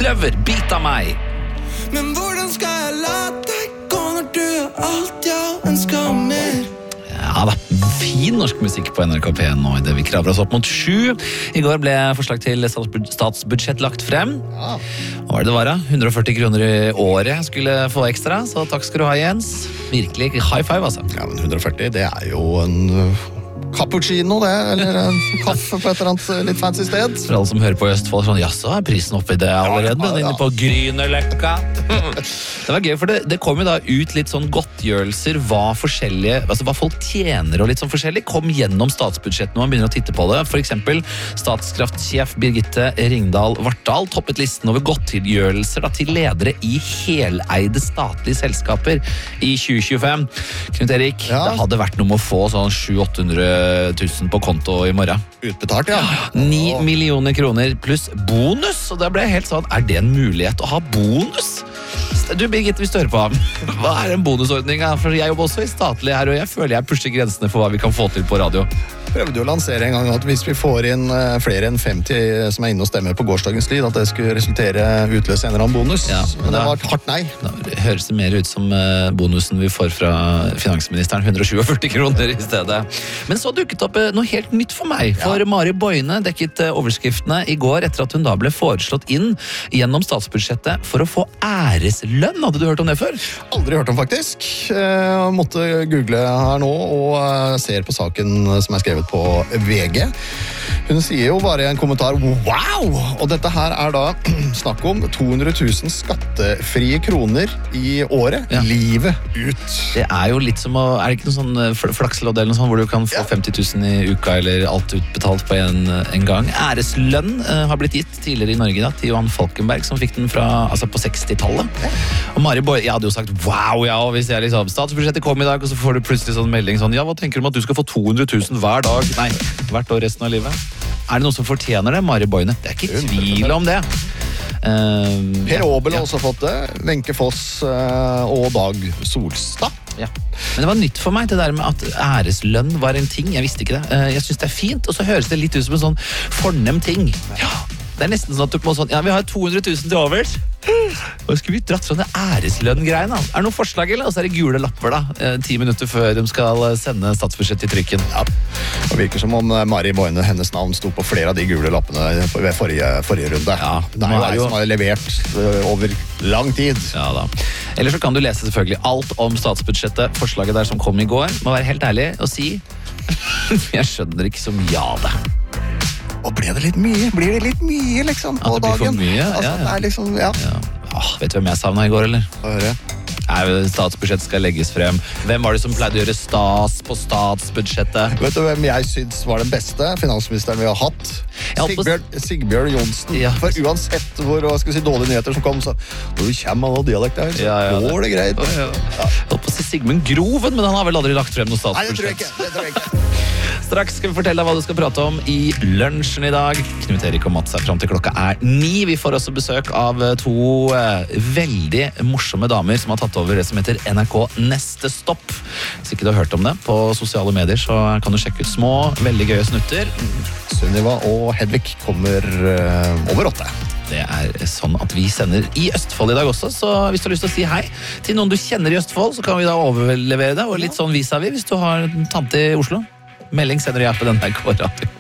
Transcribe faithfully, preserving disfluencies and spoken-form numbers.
kløver, bit av meg. Men hvordan skal jeg la deg gå når du er alt jeg ønsker mer? Ja da, fin norsk musikk på N R K P nå i det vi kraver oss opp mot sju. I går ble forslag til statsbudsjett lagt frem. Ja. Hva var det det var da? hundre og førti kroner i året jeg skulle få ekstra, så takk skal du ha, Jens. Virkelig high five, altså. Ja, men hundre og førti, det er jo en uh, cappuccino, det, eller en kaffe på et eller annet litt fancy sted. For alle som hører på i Østfold, sånn, ja, så er prisen oppe i det allerede, Ja, ja, ja. inne på Grünerløkka. Det var gøy, for det, det kom jo da ut litt sånn godtgjørelser, hva forskjellige, altså hva folk tjener og litt sånn forskjellig, kom gjennom statsbudsjettet når man begynner å titte på det. For eksempel, statskraftsjef Birgitte Ringdal Vartdal toppet listen over godtgjørelser da, til ledere i heleide statlige selskaper i tjue tjuefem. Knut Erik, Ja. det hadde vært noe med å få sånn sju til åtte hundre tusen på konto i morgen. Utbetalt, ja. Ni millioner kroner pluss bonus, og da ble jeg helt sånn, er det en mulighet å ha bonus? Du, Birgitte, hvis du hører på, hva er en bonusordning? Ja? For jeg jobber også i statlig her, og jeg føler jeg pusher grensene for hva vi kan få til på radio. Prøvde jo å lansere en gang at hvis vi får inn uh, flere enn femti som er inne og stemmer på gårsdagens lyd, at det skulle resultere utløse en eller annen bonus. Ja, men det da- var hardt nei. Da høres det mer ut som eh, bonusen vi får fra finansministeren, hundre og førtisju kroner i stedet. Men så dukket opp eh, noe helt nytt for meg, for Mari Boine dekket eh, overskriftene i går etter at hun da ble foreslått inn gjennom statsbudsjettet for å få æreslønn. Hadde du hørt om det før? Aldri hørt om, faktisk. Uh, måtte google her nå og uh, ser på saken som er skrevet på V G. Hun sier jo bare i en kommentar wow! Og dette her er da snakk om to hundre tusen skattefrie kroner i året. Ja. Livet ut. Det er jo litt som å, er det ikke noe sånn eh, fl- flakslodd eller noe sånt, hvor du kan få Ja. femti tusen i uka eller alt utbetalt på en, en gang. Æreslønn eh, har blitt gitt tidligere i Norge da, til Johan Falkenberg, som fikk den fra, altså på sekstitallet. Og Mari Boine, jeg hadde jo sagt wow, ja, og hvis jeg liksom, statsbudsjettet kom i dag, og så får du plutselig sånn melding sånn, ja, hva tenker du om at du skal få to hundre tusen hver dag? Nei, hvert år resten av livet. Er det noen som fortjener det, Mari Boine? Det er ikke tvil om det. Uh, Per Aabel har også fått det. Wenche Foss uh, og Dag Solstad. Ja. Men det var nytt for meg, det der med at æreslønn var en ting. Jeg visste ikke det. Eh, Jeg synes det er fint, og så høres det litt ut som en sånn fornem ting. Ja. Det er nesten sånn at du må sånn, ja, vi har to hundre tusen til overs. Hva skulle vi dratt sånne æreslønn-greiene? Er det noen forslag, eller? Og så er det gule lapper da, eh, ti minutter før de skal sende statsbudsjett i trykken. Ja. Det virker som om uh, Mari Boine, hennes navn sto på flere av de gule lappene på- ved forrige, forrige runde. Ja, det er nå jo er ei jo- som har levert uh, over lang tid. Ja da. Eller så kan du lese selvfølgelig alt om statsbudsjettet, forslaget der som kom i går. Må være helt ærlig og si, jeg skjønner ikke så mye av det. Og ble det litt mye? Blir det litt mye, liksom, på At det blir for dagen? mye? Altså, Ja, ja. det er liksom, ja. Ja. Åh, vet du hvem jeg savnet i går, eller? Få høre. Nei, statsbudsjettet skal legges frem. Hvem var det som pleide å gjøre stas på statsbudsjettet? Vet du hvem jeg syns var den beste finansministeren vi har hatt? Jeg holdt på å- Sigbjørn, Sigbjørn Johnsen. Ja. For uansett hvor hva skal vi si, dårlige nyheter som kom, så når du kommer med noe dialekt der, så Ja, ja, det- går det greit. Ja. Jeg holdt på å si Sigmund Groven, men han har vel aldri lagt frem noe Nei, det tror jeg statsbudsjett. ikke. Det tror jeg ikke. Straks skal vi fortelle deg hva du skal prate om i lunsjen i dag. Knut Erik og Mats er frem til klokka er ni. Vi får også besøk av to eh, veldig morsomme damer som har tatt over det som heter N R K Neste Stopp. Hvis ikke du har hørt om det på sosiale medier, så kan du sjekke ut små, veldig gøye snutter. Sunniva og Hedvig kommer uh, over åtte. Det er sånn at vi sender i Østfold i dag også, så hvis du har lyst til å si hei til noen du kjenner i Østfold, så kan vi da overlevere det, og litt sånn vis-à-vis hvis du har en tante i Oslo. Melding sender du på den her K-radio.